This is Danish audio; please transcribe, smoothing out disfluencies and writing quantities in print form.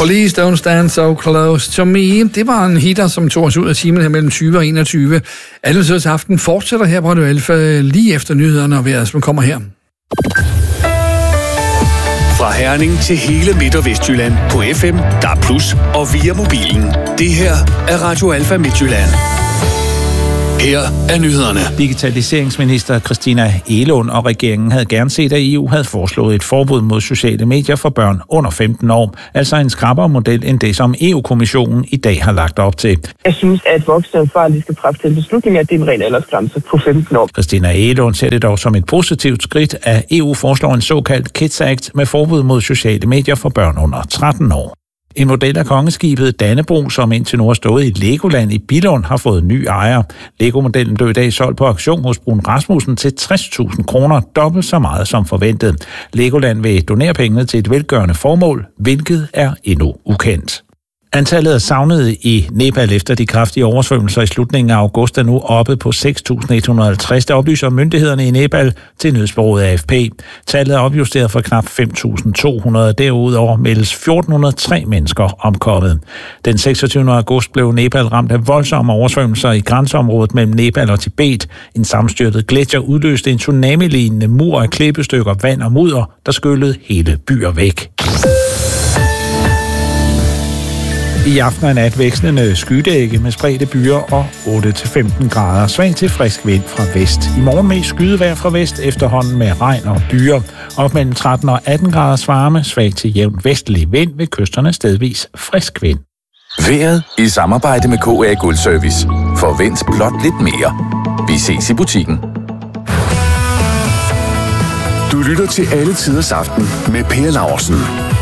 Please don't stand so close to me. Det var en hitter, som tog os ud af timen her mellem 20 og 21. Alle aften fortsætter her på Radio Alfa lige efter nyhederne, og vejret, som kommer her. Fra Herning til hele Midt- og Vestjylland på FM, DAB+, og via mobilen. Det her er Radio Alfa Midtjylland. Her er nyhederne. Digitaliseringsminister Christina Egelund og regeringen havde gerne set, at EU havde foreslået et forbud mod sociale medier for børn under 15 år. Altså en skrappere model end det, som EU-kommissionen i dag har lagt op til. Jeg synes, at voksne ansvarlige skal træffe til beslutning, at det er en ren aldersgrænse på 15 år. Christina Egelund ser det dog som et positivt skridt, at EU foreslår en såkaldt Kids Act med forbud mod sociale medier for børn under 13 år. En model af kongeskibet Dannebrog, som indtil nu har stået i Legoland i Billund, har fået ny ejer. Lego-modellen blev i dag solgt på auktion hos Brun Rasmussen til 60.000 kroner, dobbelt så meget som forventet. Legoland vil donere pengene til et velgørende formål, hvilket er endnu ukendt. Antallet af savnede i Nepal efter de kraftige oversvømmelser i slutningen af august er nu oppe på 6.150. Det oplyser myndighederne i Nepal til nyhedsbureauet AFP. Tallet er opjusteret fra knap 5.200. Derudover meldes 1.403 mennesker omkommet. Den 26. august blev Nepal ramt af voldsomme oversvømmelser i grænseområdet mellem Nepal og Tibet. En sammenstyrtet gletsjer udløste en tsunami-lignende mur af klippestykker, vand og mudder, der skyllede hele byer væk. I aften og nat vekslende skydække med spredte byer og 8-15 grader. Svag til frisk vind fra vest. I morgen mest skydevejr fra vest, efterhånden med regn og byger. Op mellem 13 og 18 graders varme. Svag til jævn vestlig vind ved kysterne stedvis frisk vind. Vejret i samarbejde med KA Guldservice. Forvent blot lidt mere. Vi ses i butikken. Du lytter til Alle Tiders Aften med Per Laursen.